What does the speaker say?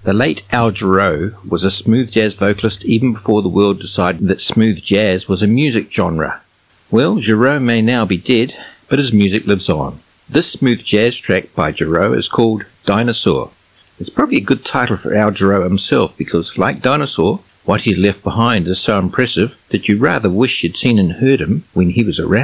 The late Al Jarreau was a smooth jazz vocalist even before the world decided that smooth jazz was a music genre. Well, Jarreau may now be dead, but his music lives on. This smooth jazz track by Jarreau is called Dinosaur. It's probably a good title for Al Jarreau himself because, like Dinosaur, what he left behind is so impressive that you rather wish you'd seen and heard him when he was around.